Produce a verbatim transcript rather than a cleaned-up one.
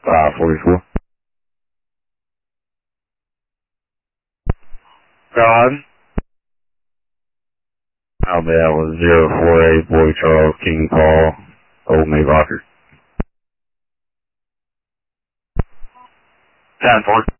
five forty-four. God. I'll be that was zero four eight Boy Charles King Paul Old Maylocker. ten four.